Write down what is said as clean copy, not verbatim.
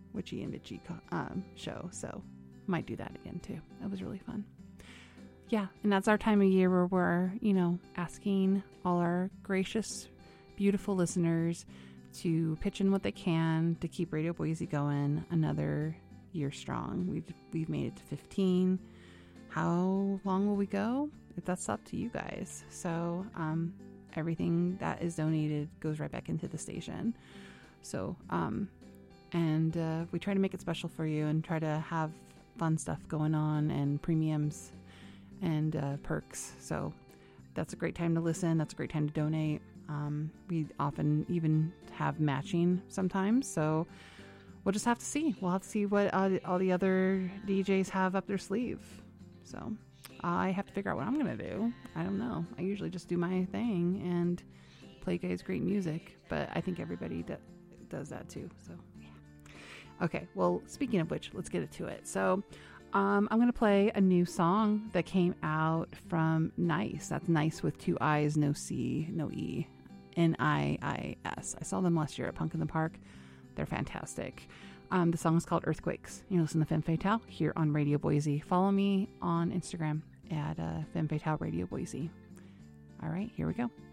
Witchy and Bitchy show. So might do that again too. That was really fun. Yeah, and that's our time of year where we're, asking all our gracious, beautiful listeners to pitch in what they can to keep Radio Boise going another year strong. We've made it to 15. How long will we go? That's up to you guys. So everything that is donated goes right back into the station. So and we try to make it special for you and try to have fun stuff going on and premiums and perks. So that's a great time to listen. That's a great time to donate. We often even have matching sometimes. So we'll just have to see. We'll have to see what all the other DJs have up their sleeve. So I have to figure out what I'm going to do. I don't know. I usually just do my thing and play guys great music. But I think everybody does that too. So yeah. Okay. Well, speaking of which, let's get into it. So I'm going to play a new song that came out from Nice. That's Nice with 2 I's, no C, no E. Niis. I saw them last year at Punk in the Park. They're fantastic. The song is called Earthquakes. You listen to Femme Fatale here on Radio Boise. Follow me on Instagram at Femme Fatale Radio Boise. All right, here we go.